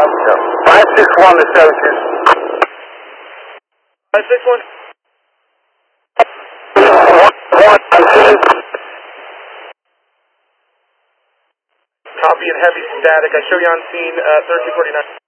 561 to 72. 561. Copy and heavy static. I show you on scene 1349.